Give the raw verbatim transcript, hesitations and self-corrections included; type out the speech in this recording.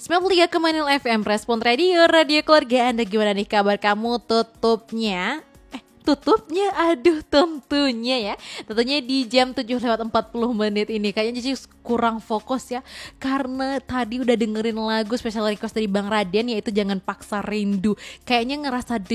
sembilan puluh tiga koma nol F M Respon Radio, radio keluarga Anda. Gimana nih kabar kamu tutupnya? Eh tutupnya aduh tentunya ya. Tentunya di jam tujuh lewat empat puluh menit ini kayaknya Cici kurang fokus ya, karena tadi udah dengerin lagu special request dari Bang Raden, yaitu Jangan Paksa Rindu. Kayaknya ngerasa